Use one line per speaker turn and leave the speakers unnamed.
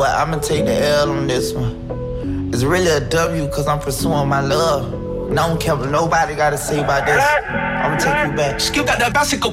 but I'ma take the L on this one. It's really a W cause I'm pursuing my love. And I don't care what nobody gotta say about this. I'ma take you back.
Skill got that basic